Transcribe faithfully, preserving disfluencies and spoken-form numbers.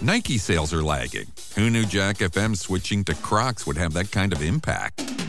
Nike sales are lagging. Who knew Jack F M switching to Crocs would have that kind of impact?